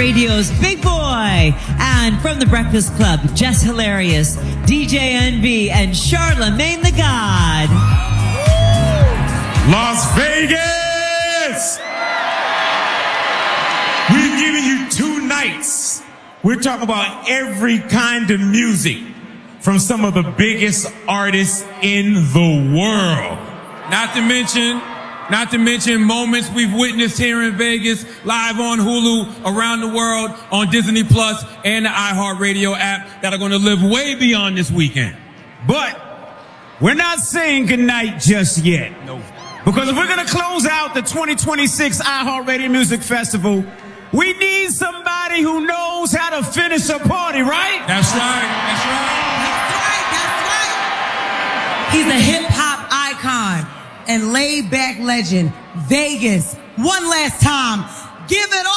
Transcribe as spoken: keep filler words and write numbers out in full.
iHeartRadio's Big Boy. And from The Breakfast Club, Jess Hilarious, D J N B, and Charlamagne the God. Las Vegas! We've given you two nights. We're talking about every kind of music from some of the biggest artists in the world. Not to mention, not to mention moments we've witnessed here in Vegas, live on Hulu, around the world, on Disney Plus, and the iHeartRadio app that are going to live way beyond this weekend. But we're not saying goodnight just yet. No. Because if we're going to close out the twenty twenty-six iHeartRadio Music Festival, we need somebody who knows how to finish a party, right? That's right. That's right. He's a hip-hop icon and laid-back legend. Vegas, one last time. Give it